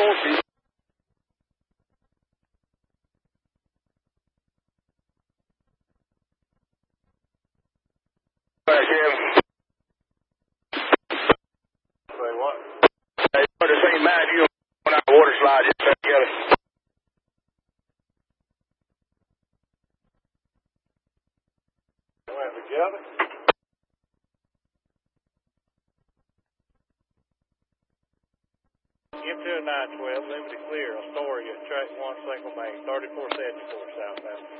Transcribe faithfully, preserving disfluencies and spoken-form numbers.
four. Hey, Jim. Say what? Hey, but this ain't mad. You on that water slide. Just back together. Went together? M two nine twelve, limited clear, Astoria, track one, single main, thirty-four seventy-four southbound.